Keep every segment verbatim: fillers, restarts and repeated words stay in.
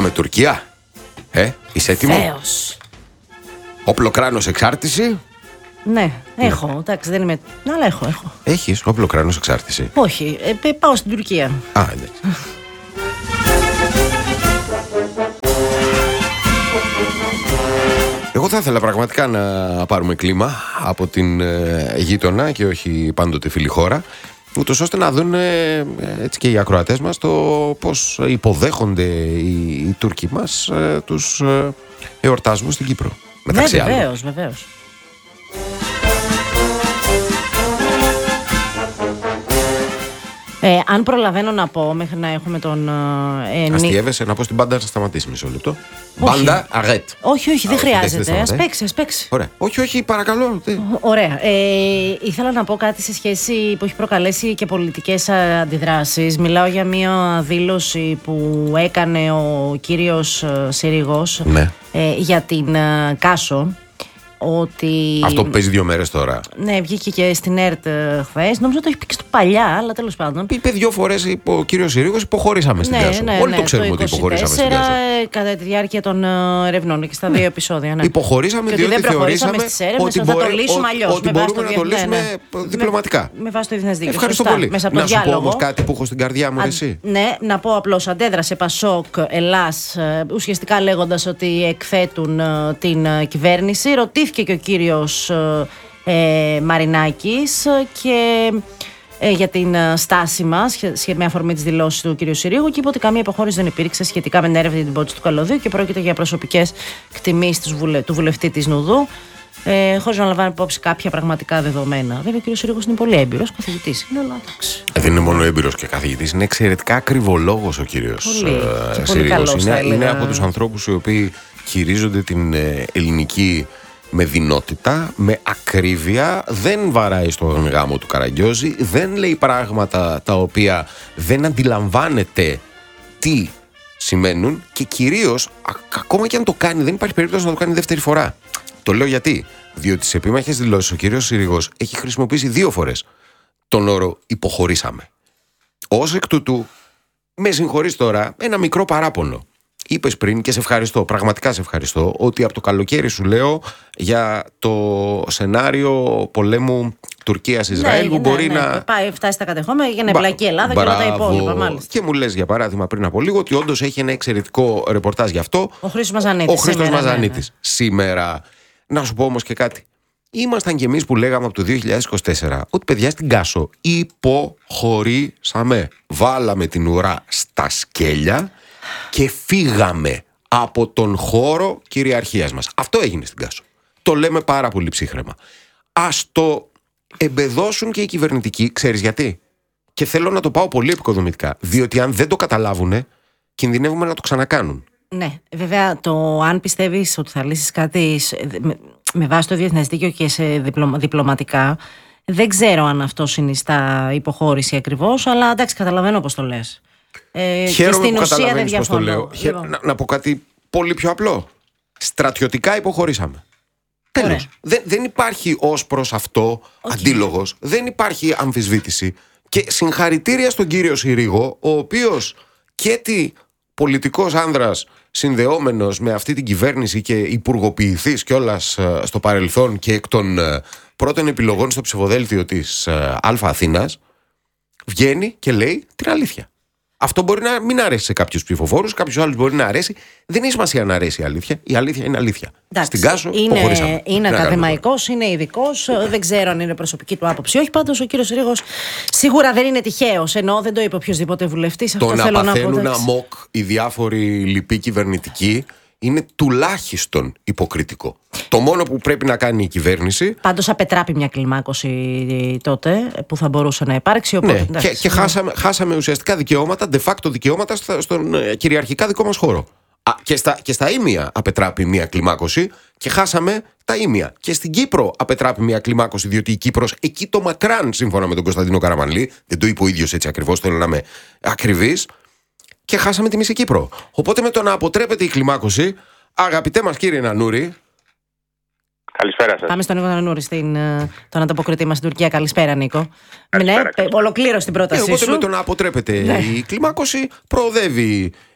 Πάμε Τουρκία. Ε, είσαι έτοιμο? Βεβαίως. Όπλο κράνος εξάρτηση. Ναι, έχω. Ναι. Εντάξει, δεν είμαι. Αλλά έχω, έχω. Έχεις όπλο κράνος εξάρτηση? Όχι, ε, πάω στην Τουρκία. Α, εντάξει. Εγώ θα ήθελα πραγματικά να πάρουμε κλίμα από την ε, γείτονα και όχι πάντοτε φίλη χώρα, ούτως ώστε να δουν ε, έτσι και οι ακροατές μας το πώς υποδέχονται οι, οι Τούρκοι μας ε, τους ε, εορτασμούς στην Κύπρο. Μεταξύ ναι, άλλων. βεβαίως, βεβαίως. Ε, αν προλαβαίνω να πω μέχρι να έχουμε τον. Ε, ε, Αστιεύεσαι να πω στην μπάντα να σταματήσει μισό λεπτό. Μπάντα, αγέτ. Όχι, όχι, δεν Α, χρειάζεται. Ας παίξει, ας παίξει. Ωραία. Όχι, όχι, παρακαλώ. Ωραία. Ε, ήθελα να πω κάτι σε σχέση που έχει προκαλέσει και πολιτικές αντιδράσεις. Μιλάω για μια δήλωση που έκανε ο κύριος Συρίγος ναι. ε, για την uh, Κάσο. Ότι... Αυτό που παίζει δύο μέρες τώρα. Ναι, βγήκε και στην ΕΡΤ χθες. Νομίζω το έχει πει και στο παλιά, αλλά τέλος πάντων. Είπε δύο φορές ο κύριος Συρίγος, υποχωρήσαμε στην ναι, Κάσο. Ναι, Όλοι ναι, το ξέρουμε το ότι υποχωρήσαμε στην Κάσο. Κατά τη διάρκεια των ερευνών και στα δύο επεισόδια. Ναι. Υποχωρήσαμε και διότι δεν θεωρήσαμε στις έρευνες, ότι, θα μπορεί, το λύσουμε αλλιώς. ότι μπορούμε να το λύσουμε ναι, ναι. διπλωματικά. Με, με βάση το διεθνές δίκαιο. Ευχαριστώ σωστά, πολύ. Μέσα από να το σου διάλογο. πω όμως κάτι που έχω στην καρδιά μου, Α, εσύ. Ναι, να πω απλώς, αντέδρασε Πασόκ Ελλάς ουσιαστικά λέγοντας ότι εκθέτουν την κυβέρνηση. Ρωτήθηκε και ο κύριος Ε, Μαρινάκης και ε, για την στάση μας σχε, με αφορμή τις δηλώσεις του κ. Συρίγου και είπε ότι καμία υποχώρηση δεν υπήρξε σχετικά με την έρευνα για την πότση του καλωδίου και πρόκειται για προσωπικές εκτιμήσεις του, βουλε, του βουλευτή της Νουδού ε, χωρίς να λαμβάνει υπόψη κάποια πραγματικά δεδομένα. Βέβαια ο κ. Συρίγος είναι πολύ έμπειρος καθηγητής. Είναι, αλλά, δεν είναι μόνο έμπειρος και καθηγητής, είναι εξαιρετικά ακριβολόγος ο κύριος ε, Συρίγος. Είναι, είναι από τους ανθρώπους οι οποίοι χειρίζονται την ε, ελληνική με δεινότητα, με ακρίβεια, δεν βαράει στον γάμο του Καραγκιόζη, δεν λέει πράγματα τα οποία δεν αντιλαμβάνεται τι σημαίνουν και κυρίως, ακόμα και αν το κάνει, δεν υπάρχει περίπτωση να το κάνει δεύτερη φορά. Το λέω γιατί, διότι σε επίμαχες δηλώσεις ο κύριος Συρίγος έχει χρησιμοποιήσει δύο φορές τον όρο υποχωρήσαμε. Ως εκ τούτου, με συγχωρείς τώρα, ένα μικρό παράπονο. Είπες πριν και σε ευχαριστώ, πραγματικά σε ευχαριστώ, ότι από το καλοκαίρι σου λέω για το σενάριο πολέμου Τουρκίας-Ισραήλ, ναι, που μπορεί ναι, ναι. να. Πάει, φτάσει στα κατεχόμενα για να εμπλακεί η Ελλάδα Μπα... και όλα τα υπόλοιπα, μάλιστα. Και μου λες για παράδειγμα πριν από λίγο ότι όντως έχει ένα εξαιρετικό ρεπορτάζ γι' αυτό. Ο Χρήστος Μαζανίτης. Ο Χρήστος σήμερα, Μαζανίτης. Ναι, ναι. Σήμερα. Να σου πω όμως και κάτι. Ήμασταν κι εμείς που λέγαμε από το δύο χιλιάδες είκοσι τέσσερα ότι παιδιά στην Κάσο υποχωρήσαμε. Βάλαμε την ουρά στα σκέλια και φύγαμε από τον χώρο κυριαρχίας μας. Αυτό έγινε στην Κάσο. Το λέμε πάρα πολύ ψύχραιμα. Ας το εμπεδώσουν και οι κυβερνητικοί. Ξέρεις γιατί? Και θέλω να το πάω πολύ επικοδομητικά. Διότι αν δεν το καταλάβουνε, κινδυνεύουμε να το ξανακάνουν. Ναι, βέβαια το αν πιστεύεις ότι θα λύσεις κάτι με, με βάση το διεθνές δίκαιο και σε διπλωμα, διπλωματικά, δεν ξέρω αν αυτό συνιστά υποχώρηση ακριβώς, αλλά εντάξει, καταλαβαίνω πώς το λες. Ε, Χαίρομαι και στην που ουσία δεν πώς το λέω. Λοιπόν. Να, να πω κάτι πολύ πιο απλό. Στρατιωτικά υποχωρήσαμε. Τέλος. Δεν, δεν υπάρχει ως προς αυτό okay. αντίλογος. Δεν υπάρχει αμφισβήτηση. Και συγχαρητήρια στον κύριο Συρίγο, ο οποίος και τι πολιτικός άνδρας συνδεόμενος με αυτή την κυβέρνηση και υπουργοποιηθής κιόλας στο παρελθόν και εκ των πρώτων επιλογών στο ψηφοδέλτιο της Α Αθήνας, βγαίνει και λέει την αλήθεια. Αυτό μπορεί να μην αρέσει σε κάποιους ψηφοφόρους, κάποιους άλλους μπορεί να αρέσει. Δεν έχει σημασία να αρέσει η αλήθεια. Η αλήθεια είναι αλήθεια. Εντάξει, στην Κάσο είναι, υποχωρήσαμε. Είναι ακαδημαϊκός, είναι ειδικός. Δεν ξέρω αν είναι προσωπική του άποψη. Όχι, πάντως ο κύριος Συρίγος σίγουρα δεν είναι τυχαίος. Ενώ δεν το είπε οποιοδήποτε βουλευτής. Το να παθαίνουν αμόκ οι διάφοροι λοιποί κυβερνητικοί είναι τουλάχιστον υποκριτικό. Το μόνο που πρέπει να κάνει η κυβέρνηση. Πάντως απετράπει μια κλιμάκωση τότε που θα μπορούσε να υπάρξει. Οπότε, ναι, εντάξει, και, και ναι. Χάσαμε, χάσαμε ουσιαστικά δικαιώματα, de facto δικαιώματα στον ε, κυριαρχικά δικό μας χώρο. Α, και, στα, και στα ήμια απετράπει μια κλιμάκωση και χάσαμε τα ήμια. Και στην Κύπρο απετράπει μια κλιμάκωση, διότι η Κύπρος εκεί το μακράν, σύμφωνα με τον Κωνσταντίνο Καραμανλή, δεν το είπε ο ίδιος έτσι ακριβώς, θέλω να είμαι ακριβής, και χάσαμε τη μισή Κύπρο. Οπότε με το να αποτρέπεται η κλιμάκωση, αγαπητέ μας κύριε Νανούρη. Καλησπέρα σας. Πάμε στον Νίκο Νανούρη, στην, τον ανταποκριτή μας στην Τουρκία. Καλησπέρα, Νίκο. Καλησπέρα, ναι, ολοκλήρωσε την πρότασή ε, οπότε σου. με το να αποτρέπεται ναι. η κλιμάκωση, προοδεύει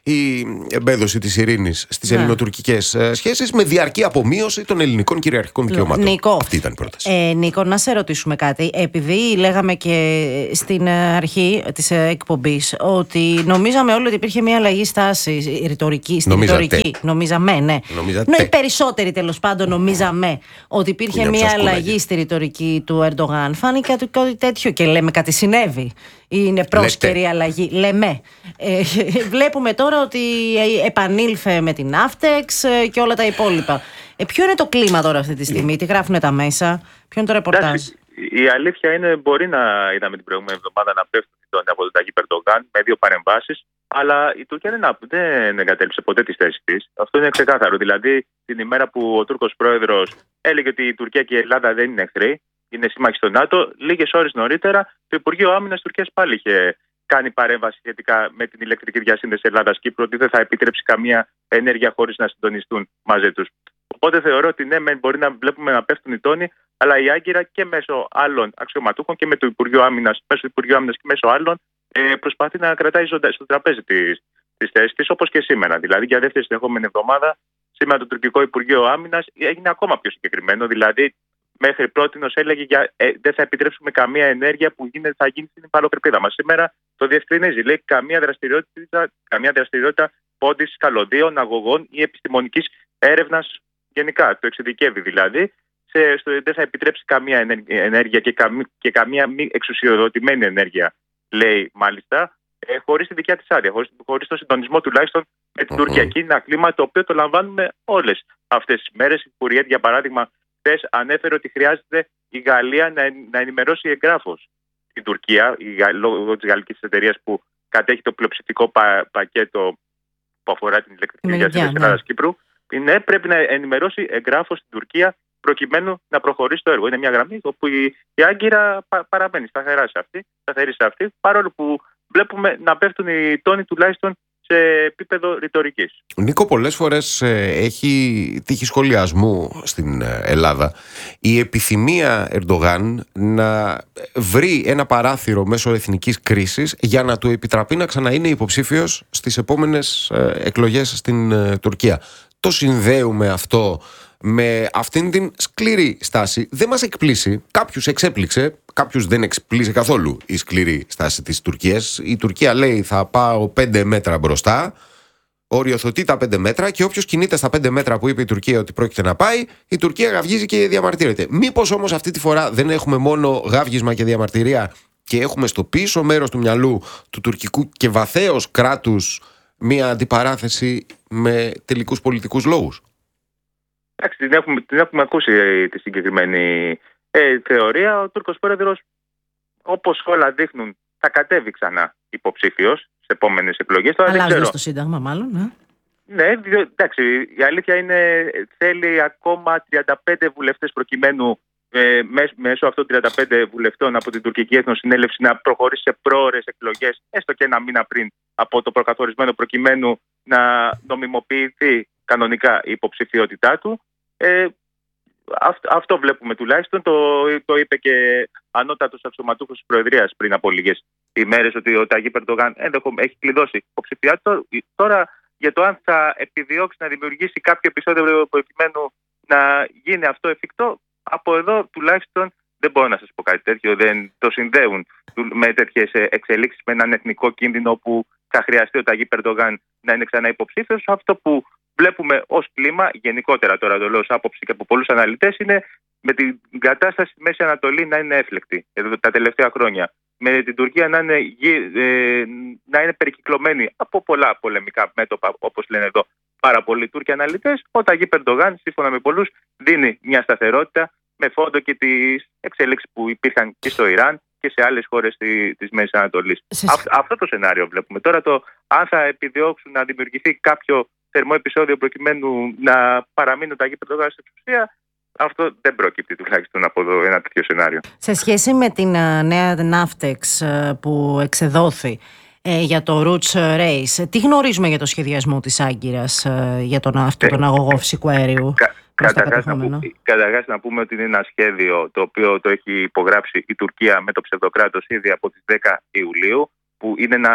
η εμπέδωση της ειρήνης στις ναι. ελληνοτουρκικές σχέσεις με διαρκή απομείωση των ελληνικών κυριαρχικών δικαιωμάτων. Νίκο, αυτή ήταν η πρόταση. Ε, Νίκο, να σε ρωτήσουμε κάτι. Επειδή λέγαμε και στην αρχή της εκπομπής ότι νομίζαμε όλοι ότι υπήρχε μια αλλαγή στάση ρητορική, στην ρητορική. Νομίζαμε, ναι. Νομίζατε. Ναι, οι περισσότεροι τέλος πάντων νομίζαμε ότι υπήρχε μια αλλαγή στη ρητορική του Ερντογάν. Φάνηκε κάτι τέτοιο και λέμε κάτι συνέβη. Είναι πρόσκαιρη αλλαγή. Λέμε. Ε, βλέπουμε τώρα ότι επανήλθε με την Ναύτεξ και όλα τα υπόλοιπα. Ε, ποιο είναι το κλίμα τώρα αυτή τη στιγμή, τι γράφουν τα μέσα, ποιο είναι το ρεπορτάζ? Η αλήθεια είναι, μπορεί να είδαμε την προηγούμενη εβδομάδα να πέφτουν οι τόνοι από τον Ταγίπ Ερντογάν με δύο παρεμβάσεις, αλλά η Τουρκία δεν, δεν εγκατέλειψε ποτέ τη θέση της. Αυτό είναι ξεκάθαρο. Δηλαδή, την ημέρα που ο Τούρκος πρόεδρος έλεγε ότι η Τουρκία και η Ελλάδα δεν είναι εχθροί, είναι σύμμαχοι στο ΝΑΤΟ, λίγες ώρες νωρίτερα το Υπουργείο Άμυνας Τουρκίας πάλι είχε κάνει παρέμβαση σχετικά με την ηλεκτρική διασύνδεση Ελλάδα-Κύπρου, ότι δεν θα επιτρέψει καμία ενέργεια χωρίς να συντονιστούν μαζί τους. Οπότε θεωρώ ότι ναι, μπορεί να βλέπουμε να πέφτουν οι τόνοι, αλλά η Άγκυρα και μέσω άλλων αξιωματούχων και με το Υπουργείο Άμυνας, μέσω του Υπουργείου Άμυνας και μέσω άλλων, ε, προσπαθεί να κρατάει στο τραπέζι της τη θέση της, όπως και σήμερα. Δηλαδή, για δεύτερη συνεχόμενη εβδομάδα, σήμερα το τουρκικό Υπουργείο Άμυνας έγινε ακόμα πιο συγκεκριμένο. Δηλαδή, μέχρι πρότινος έλεγε για, ε, δεν θα επιτρέψουμε καμία ενέργεια που γίνεται, θα γίνει στην υφαλοκρηπίδα μας. Σήμερα το διευκρινίζει. Λέει καμία δραστηριότητα, καμία δραστηριότητα πόντισης καλωδίων, αγωγών ή επιστημονικής έρευνας γενικά. Το εξειδικεύει δηλαδή. Σε, στο, δεν θα επιτρέψει καμία ενέργεια και, καμ, και καμία μη εξουσιοδοτημένη ενέργεια, λέει μάλιστα, ε, χωρίς τη δικιά της άδεια, χωρίς, χωρίς το συντονισμό τουλάχιστον με την uh-huh. τουρκιακή. Είναι ένα κλίμα το οποίο το λαμβάνουμε όλες αυτές τις μέρες. Η Κουριέτ, για παράδειγμα, χθες ανέφερε ότι χρειάζεται η Γαλλία να, να ενημερώσει εγγράφως την Τουρκία, η, λόγω της γαλλικής εταιρείας που κατέχει το πλειοψηφικό πα, πακέτο που αφορά την ηλεκτρική διασύνδεση της Ελλάδας-Κύπρου. Ναι, πρέπει να ενημερώσει εγγράφως την Τουρκία προκειμένου να προχωρήσει το έργο. Είναι μια γραμμή όπου η, η Άγκυρα πα, παραμένει σταθερά σε αυτή, σταθερή σε αυτή, παρόλο που βλέπουμε να πέφτουν οι τόνοι τουλάχιστον σε επίπεδο ρητορικής. Νίκο, πολλές φορές ε, έχει τύχει σχολιασμού στην Ελλάδα η επιθυμία Ερντογάν να βρει ένα παράθυρο μέσω εθνικής κρίσης για να του επιτραπεί να ξαναείνει υποψήφιος στις επόμενες ε, εκλογές στην ε, Τουρκία. Το συνδέουμε αυτό με αυτήν την σκληρή στάση. Δεν μας εκπλήσει, κάποιους εξέπληξε, κάποιους δεν εκπλήσει καθόλου η σκληρή στάση της Τουρκίας. Η Τουρκία λέει θα πάω πέντε μέτρα μπροστά, οριοθετεί τα πέντε μέτρα και όποιος κινείται στα πέντε μέτρα που είπε η Τουρκία ότι πρόκειται να πάει, η Τουρκία γαυγίζει και διαμαρτύρεται. Μήπως όμως αυτή τη φορά δεν έχουμε μόνο γαύγισμα και διαμαρτυρία και έχουμε στο πίσω μέρος του μυαλού του τουρκικού και βαθέως κράτους μια αντιπαράθεση με τελικούς πολιτικούς λόγους? Εντάξει, την έχουμε, την έχουμε ακούσει τη συγκεκριμένη ε, θεωρία. Ο Τούρκος πρόεδρος, όπως όλα δείχνουν, θα κατέβει ξανά υποψήφιος σε επόμενες εκλογές. Αλλάζοντας το Σύνταγμα, μάλλον. Ναι, ναι δι, εντάξει, η αλήθεια είναι θέλει ακόμα τριάντα πέντε βουλευτές προκειμένου ε, μέσω αυτών τριάντα πέντε βουλευτών από την τουρκική Εθνοσυνέλευση να προχωρήσει σε πρόωρες εκλογές, έστω και ένα μήνα πριν από το προκαθορισμένο, προκειμένου να νομιμοποιηθεί κανονικά η υποψηφιότητά του. Ε, αυτό, αυτό βλέπουμε τουλάχιστον. Το, το είπε και ανώτατος αξιωματούχος της Προεδρίας πριν από λίγες ημέρες, ότι ο Ταγίπ Ερντογάν έχει κλειδώσει υποψηφιότητα. Τώρα, για το αν θα επιδιώξει να δημιουργήσει κάποιο επεισόδιο προκειμένου να γίνει αυτό εφικτό, από εδώ τουλάχιστον δεν μπορώ να σας πω κάτι τέτοιο. Δεν το συνδέουν με τέτοιες εξελίξεις, με έναν εθνικό κίνδυνο που θα χρειαστεί ο Ταγίπ Ερντογάν να είναι ξανά υποψήφιος. Αυτό που βλέπουμε ως κλίμα, γενικότερα τώρα το λέω ως άποψη και από πολλούς αναλυτές, είναι με την κατάσταση στη Μέση Ανατολή να είναι έφλεκτη τα τελευταία χρόνια. Με την Τουρκία να είναι, ε, να είναι περικυκλωμένη από πολλά πολεμικά μέτωπα, όπως λένε εδώ πάρα πολλοί Τούρκοι αναλυτές. Ο Ταγίπ Ερντογάν, σύμφωνα με πολλούς, δίνει μια σταθερότητα με φόντο και τις εξέλιξεις που υπήρχαν και στο Ιράν και σε άλλες χώρες της Μέσης Ανατολής. Σε... Α, αυτό το σενάριο βλέπουμε. Τώρα το αν θα επιδιώξουν να δημιουργηθεί κάποιο θερμό επεισόδιο προκειμένου να παραμείνει ο Ταγίπ Ερντογάν στην εξουσία, αυτό δεν προκύπτει τουλάχιστον από εδώ ένα τέτοιο σενάριο. Σε σχέση με την uh, νέα Ναύτεξ uh, που εξεδόθη uh, για το Roots Race, τι γνωρίζουμε για το σχεδιασμό της Άγκυρας uh, για τον, αυτό, τον αγωγό φυσικού αερίου? Καταρχάς να, που, να πούμε ότι είναι ένα σχέδιο το οποίο το έχει υπογράψει η Τουρκία με το ψευδοκράτος ήδη από τις δέκα Ιουλίου, που είναι ένα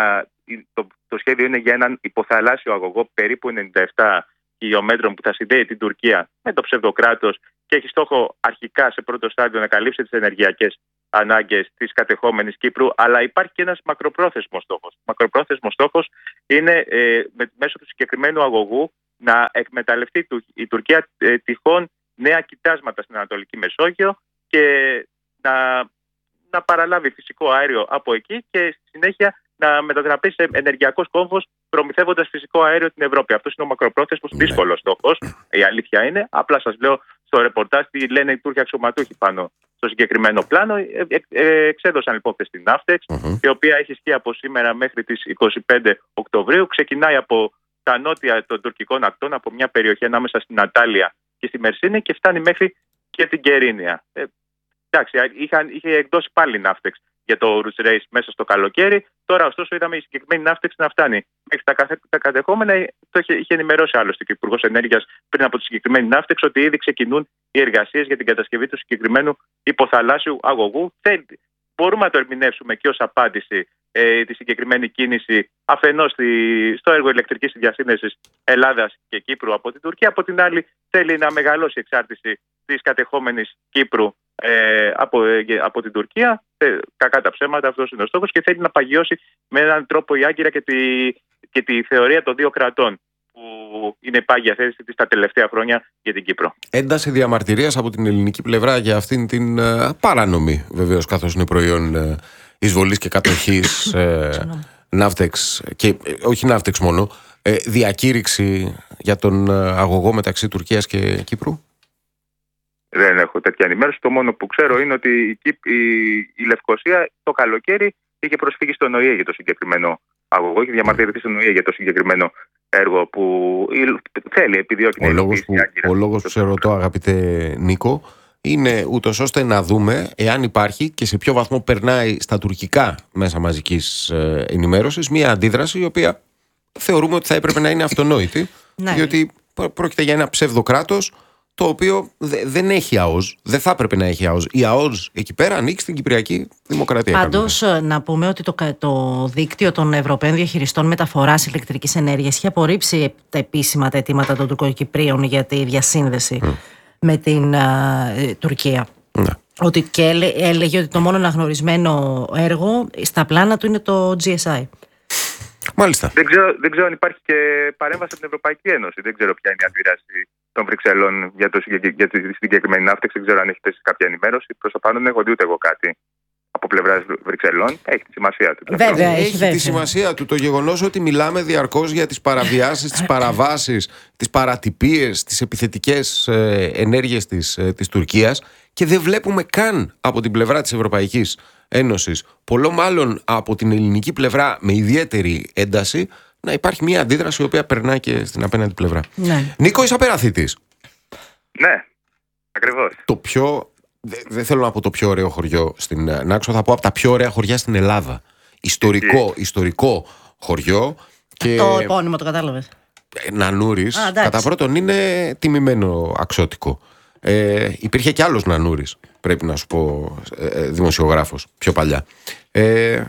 το, το σχέδιο είναι για έναν υποθαλάσσιο αγωγό περίπου ενενήντα επτά χιλιόμετρων που θα συνδέει την Τουρκία με το ψευδοκράτος και έχει στόχο αρχικά σε πρώτο στάδιο να καλύψει τις ενεργειακές ανάγκες της κατεχόμενης Κύπρου, αλλά υπάρχει και ένας μακροπρόθεσμος στόχος. Ο μακροπρόθεσμος στόχος είναι ε, με, μέσω του συγκεκριμένου αγωγού να εκμεταλλευτεί η Τουρκία ε, τυχόν νέα κοιτάσματα στην Ανατολική Μεσόγειο και να, να παραλάβει φυσικό αέριο από εκεί και στη συνέχεια να μετατραπεί σε ενεργειακός κόμβος προμηθεύοντας φυσικό αέριο την Ευρώπη. Αυτός είναι ο μακροπρόθεσμος δύσκολος στόχος. Η αλήθεια είναι. Απλά σας λέω στο ρεπορτάζ τι λένε οι Τούρκοι αξιωματούχοι πάνω στο συγκεκριμένο πλάνο. Ε, ε, ε, εξέδωσαν λοιπόν χθες την Ναύτεξ, uh-huh. η οποία έχει ισχύ από σήμερα μέχρι τις είκοσι πέντε Οκτωβρίου. Ξεκινάει από τα νότια των τουρκικών ακτών, από μια περιοχή ανάμεσα στην Αντάλια και στη Μερσίνη και φτάνει μέχρι και την Κερίνια. Ε, εντάξει, είχαν, είχε εκδώσει πάλι Ναύτεξ για το Rouge Race μέσα στο καλοκαίρι. Τώρα, ωστόσο, είδαμε η συγκεκριμένη Ναύτεξ να φτάνει μέχρι τα, καθε, τα κατεχόμενα. Το είχε, είχε ενημερώσει άλλωστε και ο Υπουργός Ενέργειας πριν από τη συγκεκριμένη Ναύτεξ ότι ήδη ξεκινούν οι εργασίες για την κατασκευή του συγκεκριμένου υποθαλάσσιου αγωγού. Μπορούμε να το ερμηνεύσουμε και ως απάντηση ε, τη συγκεκριμένη κίνηση αφενός στη, στο έργο ηλεκτρικής διασύνδεσης Ελλάδας και Κύπρου από την Τουρκία. Από την άλλη, θέλει να μεγαλώσει η εξάρτηση της κατεχόμενης Κύπρου ε, από, ε, από την Τουρκία. Ε, κακά τα ψέματα, αυτός είναι ο στόχος, και θέλει να παγιώσει με έναν τρόπο η Άγκυρα και τη, και τη θεωρία των δύο κρατών, που είναι πάγια θέση της τα τελευταία χρόνια για την Κύπρο. Ένταση διαμαρτυρίας από την ελληνική πλευρά για αυτήν την uh, παράνομη, βεβαίως, καθώς είναι προϊόν uh, εισβολής και κατοχής uh, Ναύτεξ, και uh, όχι Ναύτεξ μόνο, uh, διακήρυξη για τον uh, αγωγό μεταξύ Τουρκίας και Κύπρου. Δεν έχω τέτοια ενημέρωση. Το μόνο που ξέρω είναι ότι η, η, η Λευκοσία το καλοκαίρι είχε προσφύγει στον ΟΗΕ για το συγκεκριμένο αγωγό, είχε διαμαρτυρηθεί στον ΟΗΕ για το συγκεκριμένο έργο που θέλει, επιδιώκει. Ο λόγος που, ο λόγος που σε ρωτώ, αγαπητέ Νίκο, είναι ούτως ώστε να δούμε εάν υπάρχει και σε ποιο βαθμό περνάει στα τουρκικά μέσα μαζικής ενημέρωσης μια αντίδραση η οποία θεωρούμε ότι θα έπρεπε να είναι αυτονόητη, ναι. διότι πρόκειται για ένα ψευδοκράτος το οποίο δεν έχει ΑΟΣ, δεν θα έπρεπε να έχει ΑΟΣ. Η ΑΟΣ εκεί πέρα ανήκει στην Κυπριακή Δημοκρατία. Πάντως, να πούμε ότι το, το δίκτυο των Ευρωπαίων Διαχειριστών Μεταφοράς Ηλεκτρικής Ενέργειας έχει απορρίψει τα επίσημα τα αιτήματα των Τουρκοκυπρίων για τη διασύνδεση mm. με την uh, Τουρκία. Mm. Ότι και έλεγε ότι το μόνο αναγνωρισμένο έργο στα πλάνα του είναι το τζι ες άι. Μάλιστα. Δεν ξέρω, δεν ξέρω αν υπάρχει και παρέμβαση από την Ευρωπαϊκή Ένωση. Δεν ξέρω ποια είναι η αντίδραση των Βρυξελών για, το, για τη συγκεκριμένη Ναύτεξ. Δεν ξέρω αν έχετε κάποια ενημέρωση. Προς το παρόν δεν έχω δει ούτε εγώ κάτι από πλευράς Βρυξελών. Έχει τη σημασία του. Βέβαια, έχει, έχει βέβαια. τη σημασία του το γεγονός ότι μιλάμε διαρκώς για τις παραβιάσεις, τις παραβάσεις, τις παρατυπίες, τις επιθετικές ε, ενέργειες της, ε, της Τουρκίας, και δεν βλέπουμε καν από την πλευρά της Ευρωπαϊκής Ένωσης, πολλό μάλλον από την ελληνική πλευρά με ιδιαίτερη ένταση, να υπάρχει μια αντίδραση η οποία περνάει και στην απέναντι πλευρά. Ναι. Νίκο, είσαι απεραθήτης. Ναι, ακριβώς. Το πιο, δεν δε θέλω να πω το πιο ωραίο χωριό στην Νάξο, θα πω από τα πιο ωραία χωριά στην Ελλάδα. Ιστορικό, ιστορικό χωριό. Και το επώνυμο το κατάλαβες. Νανούρης, Α, κατά πρώτον είναι τιμημένο αξιώτικο. Ε, υπήρχε κι άλλος Νανούρης, πρέπει να σου πω, ε, δημοσιογράφος πιο παλιά. Ε,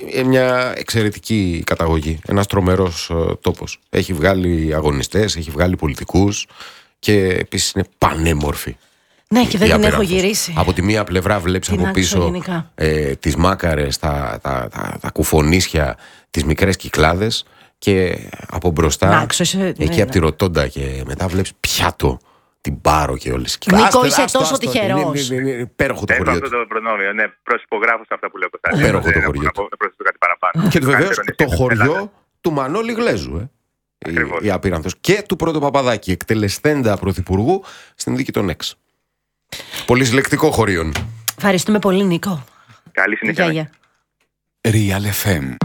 μια εξαιρετική καταγωγή, ένας τρομερός ε, τόπος. Έχει βγάλει αγωνιστές, έχει βγάλει πολιτικούς και επίσης είναι πανέμορφη. Ναι, και δεν την έχω γυρίσει. Από τη μία πλευρά βλέπεις από πίσω ε, τις μάκαρες, τα, τα, τα, τα κουφονίσια, τις μικρές κυκλάδες, και από μπροστά, Νάξο, είσαι, εκεί ναι, από τη Ροτόντα και μετά βλέπεις πιάτο, την Πάρο και όλες. Νίκο, είσαι τόσο τυχερός. Είναι υπέροχο το χωριό. Έχω αυτό το προνόμιο, ναι, προσυπογράφω σε αυτά που λέω. Υπέροχο το χωριό. Και βεβαίως το χωριό του Μανώλη Γλέζου, η Απίρανθος, και του Πρώτου Παπαδάκη, εκτελεσθέντα πρωθυπουργού στην δίκη των ΕΞ. Πολύ συλλεκτικό χωρίον. Ευχαριστούμε πολύ, Νίκο. Καλή συνέχεια. Real εφ εμ.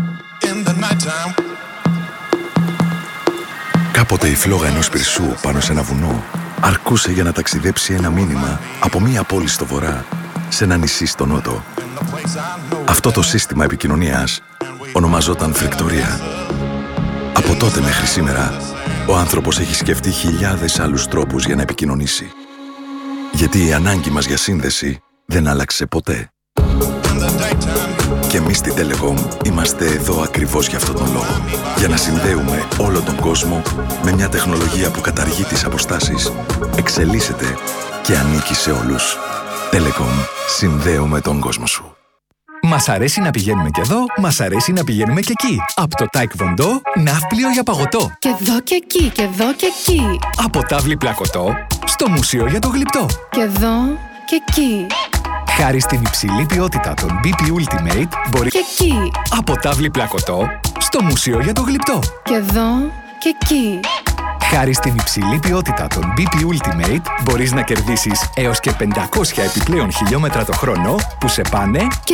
Κάποτε η φλόγα ενός πυρσού πάνω σε ένα βουνό αρκούσε για να ταξιδέψει ένα μήνυμα από μία πόλη στο βορρά σε ένα νησί στο νότο. Αυτό το σύστημα επικοινωνίας ονομαζόταν φρικτορία. Από τότε μέχρι σήμερα, ο άνθρωπος έχει σκεφτεί χιλιάδες άλλους τρόπους για να επικοινωνήσει. Γιατί η ανάγκη μας για σύνδεση δεν άλλαξε ποτέ. Και εμείς στην Telecom είμαστε εδώ ακριβώς για αυτόν τον λόγο. Για να συνδέουμε όλο τον κόσμο με μια τεχνολογία που καταργεί τις αποστάσεις, εξελίσσεται και ανήκει σε όλους. Telecom. Συνδέουμε τον κόσμο σου. Μας αρέσει να πηγαίνουμε και εδώ, μας αρέσει να πηγαίνουμε και εκεί. Από το Taekwondo, ναύπλιο για παγωτό. Και εδώ και εκεί, και εδώ και εκεί. Από τάβλη πλακωτό, στο μουσείο για το γλυπτό. Και εδώ και εκεί. Χάρη στην υψηλή ποιότητα των μπι πι Ultimate, μπορεί και εκεί. Από τάβλη πλακωτό, στο μουσείο για το γλυπτό. Και εδώ και εκεί. Χάρη στην υψηλή ποιότητα των μπι πι Ultimate, μπορείς να κερδίσεις έως και πεντακόσια επιπλέον χιλιόμετρα το χρόνο που σε πάνε και